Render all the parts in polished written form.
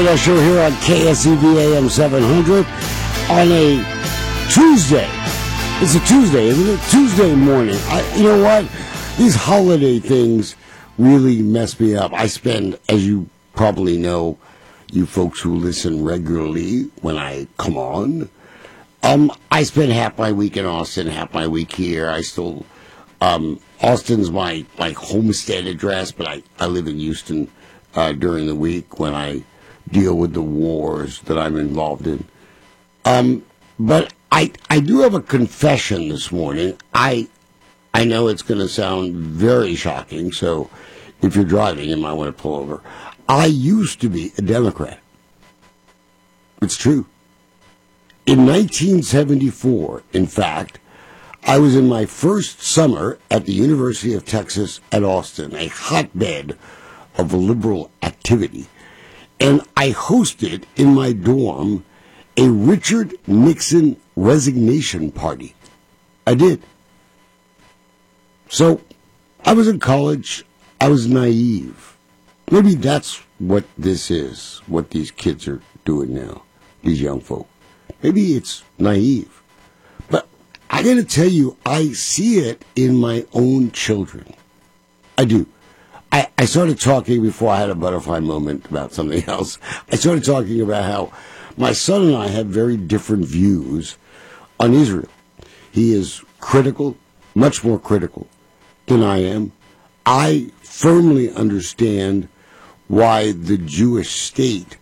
Our show here on KSEV AM 700 on a Tuesday. It's a Tuesday, isn't it? Tuesday morning. You know what? These holiday things really mess me up. I spend, as you probably know, you folks who listen regularly when I come on, I spend half my week in Austin, half my week here. I still, Austin's my homestead address, but I live in Houston during the week when I deal with the wars that I'm involved in. But I do have a confession this morning. I know it's going to sound very shocking, so if you're driving, you might want to pull over. I used to be a Democrat. It's true. In 1974, in fact, I was in my first summer at the University of Texas at Austin, a hotbed of liberal activity. And I hosted in my dorm a Richard Nixon resignation party. I did. So I was in college. I was naive. Maybe that's what this is, what these kids are doing now, these young folk. Maybe it's naive. But I got to tell you, I see it in my own children. I do. I started talking before I had a butterfly moment about something else. I started talking about how my son and I have very different views on Israel. He is critical, much more critical than I am. I firmly understand why the Jewish state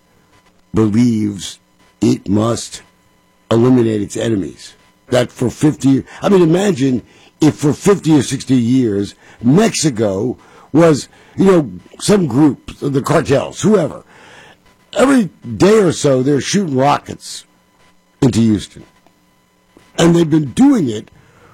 believes it must eliminate its enemies. That for 50, I mean, imagine if for 50 or 60 years, Mexico was, some group, the cartels, whoever. Every day or so, they're shooting rockets into Houston. And they've been doing it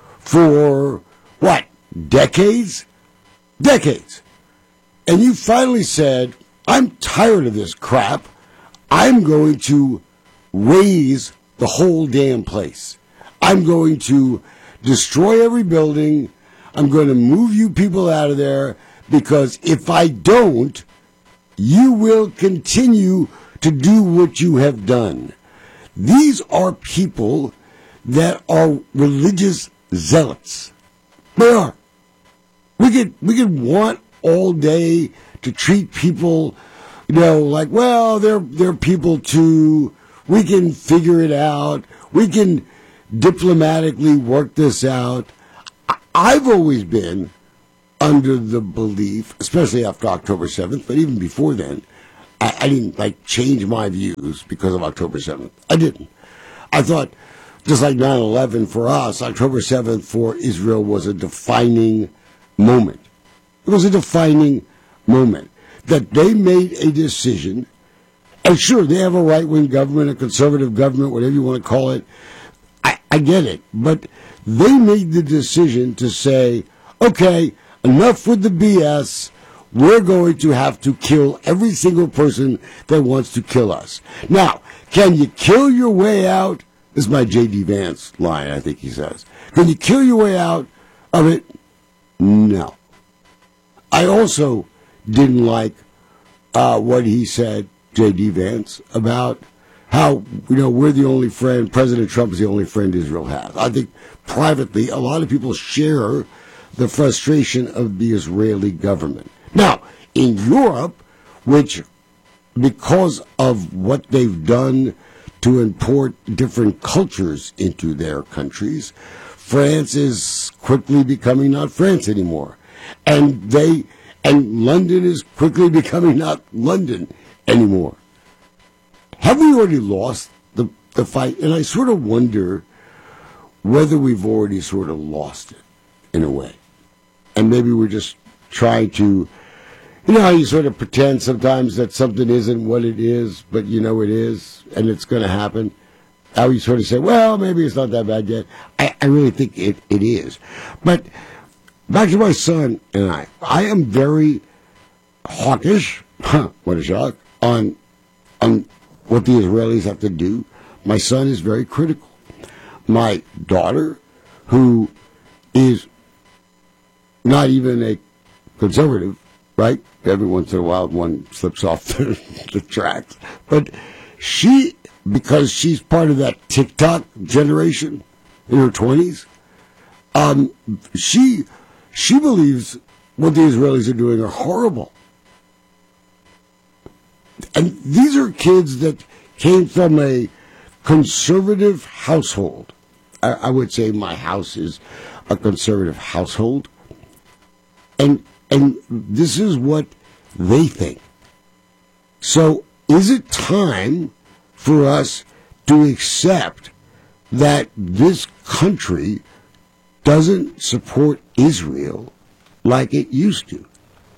for, what, decades? Decades. And you finally said, I'm tired of this crap. I'm going to raise the whole damn place. I'm going to destroy every building. I'm going to move you people out of there. Because if I don't, you will continue to do what you have done. These are people that are religious zealots. They are. We could want all day to treat people, like, well, they're people too. We can figure it out. We can diplomatically work this out. I've always been under the belief, especially after October 7th, but even before then, I didn't change my views because of October 7th. I didn't. I thought, just like 9/11 for us, October 7th for Israel was a defining moment. It was a defining moment that they made a decision, and sure, they have a right-wing government, a conservative government, whatever you want to call it. I get it, but they made the decision to say, okay, enough with the BS. We're going to have to kill every single person that wants to kill us. Now, can you kill your way out? This is my J.D. Vance line, I think he says. Can you kill your way out of it? No. I also didn't like what he said, J.D. Vance, about how, we're the only friend, President Trump is the only friend Israel has. I think privately, a lot of people share the frustration of the Israeli government. Now, in Europe, which, because of what they've done to import different cultures into their countries, France is quickly becoming not France anymore. And London is quickly becoming not London anymore. Have we already lost the fight? And I sort of wonder whether we've already sort of lost it in a way. And maybe we're just trying to, how you sort of pretend sometimes that something isn't what it is, but it is, and it's going to happen. How you sort of say, well, maybe it's not that bad yet. I really think it is. But back to my son and I am very hawkish, what a shock, on what the Israelis have to do. My son is very critical. My daughter, who is not even a conservative, right? Every once in a while, one slips off the tracks. But she, because she's part of that TikTok generation in her 20s, she believes what the Israelis are doing are horrible. And these are kids that came from a conservative household. I would say my house is a conservative household. And this is what they think. So is it time for us to accept that this country doesn't support Israel like it used to?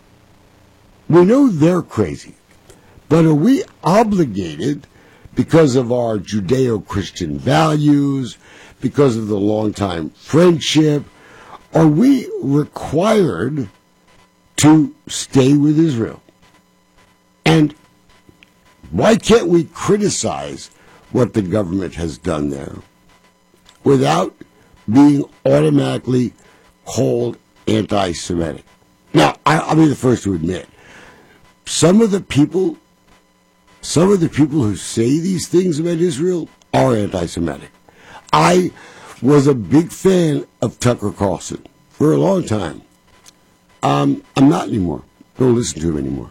We know they're crazy, but are we obligated, because of our Judeo-Christian values, because of the long-time friendship, are we required to stay with Israel? And why can't we criticize what the government has done there without being automatically called anti-Semitic? Now, I'll be the first to admit, some of the people who say these things about Israel are anti-Semitic. I was a big fan of Tucker Carlson for a long time. I'm not anymore. Don't listen to him anymore.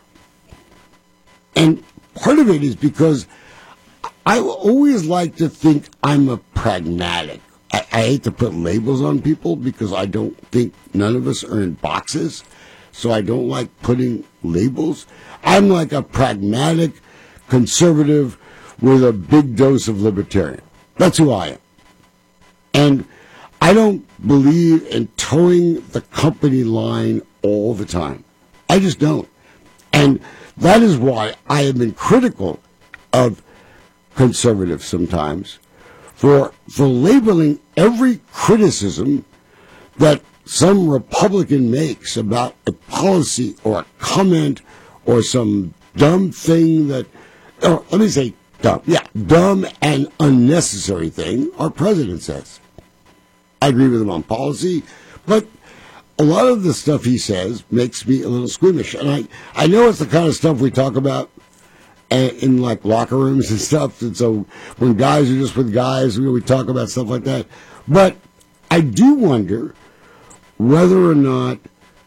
And part of it is because I always like to think I'm a pragmatic. I hate to put labels on people because I don't think none of us are in boxes. So I don't like putting labels. I'm like a pragmatic conservative with a big dose of libertarian. That's who I am. And I don't believe in towing the company line all the time. I just don't. And that is why I have been critical of conservatives sometimes for labeling every criticism that some Republican makes about a policy or a comment or some dumb thing that, or let me say dumb, dumb and unnecessary thing our president says. I agree with him on policy, but a lot of the stuff he says makes me a little squeamish. And I know it's the kind of stuff we talk about in like locker rooms and stuff. And so when guys are just with guys, we talk about stuff like that. But I do wonder whether or not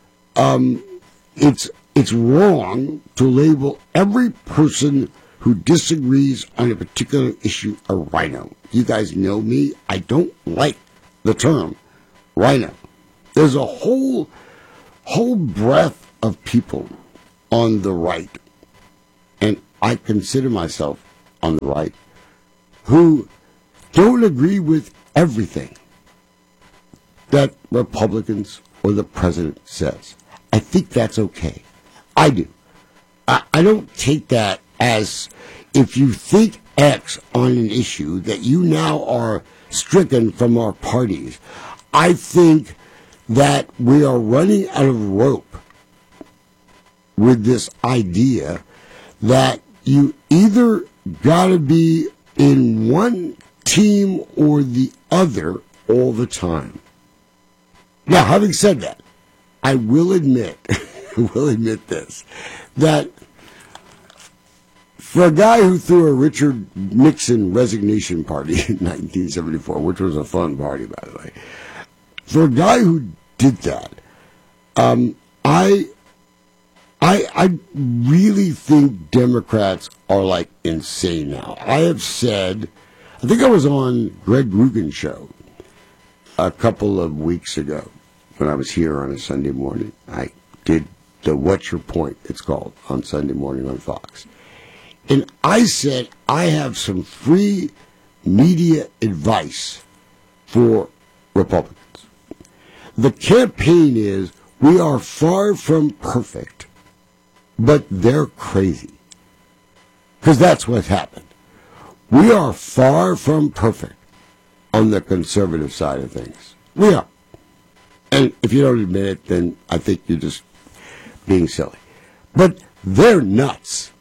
it's wrong to label every person who disagrees on a particular issue a rhino. You guys know me. I don't like the term rhino. There's a whole breadth of people on the right, and I consider myself on the right, who don't agree with everything that Republicans or the president says. I think that's okay. I do. I don't take that as if you think X on an issue that you now are stricken from our parties. I think that we are running out of rope with this idea that you either got to be in one team or the other all the time. Now, having said that, I will admit this, that for a guy who threw a Richard Nixon resignation party in 1974, which was a fun party, by the way, for a guy who did that, I really think Democrats are like insane now. I have said, I think I was on Greg Rugen's show a couple of weeks ago when I was here on a Sunday morning. I did the What's Your Point, it's called, on Sunday morning on Fox. And I said I have some free media advice for Republicans. The campaign is, we are far from perfect, but they're crazy. Because that's what's happened. We are far from perfect on the conservative side of things. We are. And if you don't admit it, then I think you're just being silly. But they're nuts.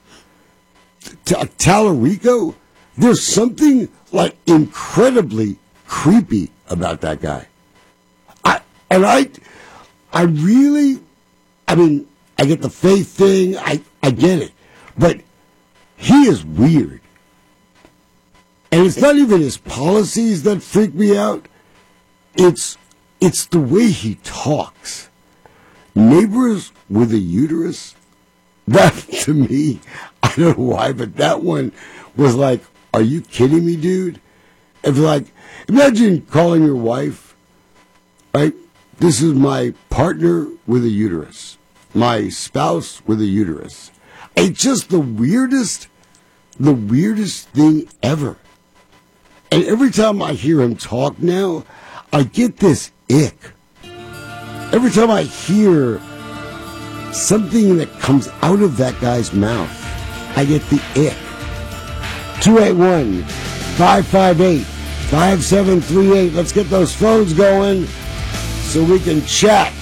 Tallarico, there's something like incredibly creepy about that guy. I get the faith thing. I get it. But he is weird. And it's not even his policies that freak me out. It's the way he talks. Neighbors with a uterus, that to me, I don't know why, but that one was like, are you kidding me, dude? It's like, imagine calling your wife, right? This is my partner with a uterus. My spouse with a uterus. It's just the weirdest thing ever. And every time I hear him talk now, I get this ick. Every time I hear something that comes out of that guy's mouth, I get the ick. 281-558-5738. Let's get those phones going so we can chat.